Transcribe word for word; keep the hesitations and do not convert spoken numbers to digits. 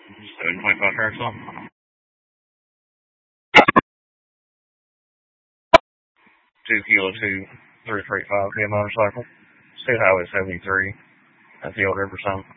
seven twenty-five track stop. two kilo two, three three five K motorcycle. State Highway seventy-three at the old Riverside.